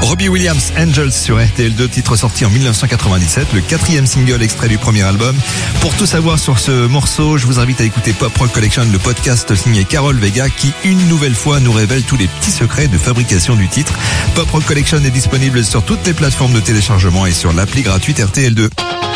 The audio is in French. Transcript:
Robbie Williams, Angels sur RTL2, titre sorti en 1997, le 4e single extrait du premier album. Pour tout savoir sur ce morceau, je vous invite à écouter Pop Rock Collection, le podcast signé Carol Vega qui, une nouvelle fois, nous révèle tous les petits secrets de fabrication du titre. Pop Rock Collection est disponible sur toutes les plateformes de téléchargement et sur l'appli gratuite RTL2.